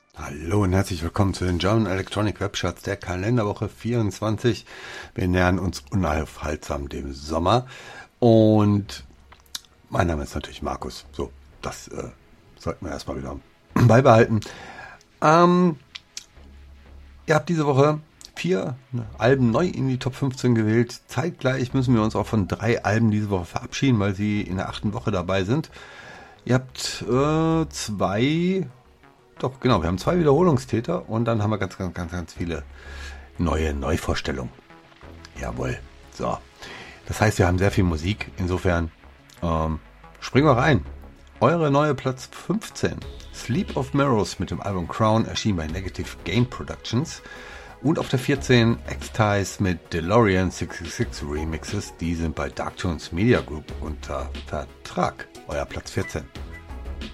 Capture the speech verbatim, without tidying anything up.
Hallo und herzlich willkommen zu den German Electronic Webcharts der Kalenderwoche vierundzwanzig. Wir nähern uns unaufhaltsam dem Sommer und mein Name ist natürlich Markus. So, das äh, sollten wir erstmal wieder beibehalten. Ähm, ihr habt diese Woche vier Alben neu in die Top fünfzehn gewählt. Zeitgleich müssen wir uns auch von drei Alben diese Woche verabschieden, weil sie in der achten Woche dabei sind. Ihr habt äh, zwei... Doch, genau, wir haben zwei Wiederholungstäter und dann haben wir ganz, ganz, ganz, ganz viele neue Neuvorstellungen. Jawohl. So. Das heißt, wir haben sehr viel Musik. Insofern ähm, springen wir rein. Eure neue Platz fünfzehn. Sleep of Mirrors mit dem Album Crown erschien bei Negative Game Productions. Und auf der vierzehn X-Ties mit DeLorean sechshundertsechsundsiebzig Remixes. Die sind bei Darktones Media Group unter Vertrag. Euer Platz vierzehn.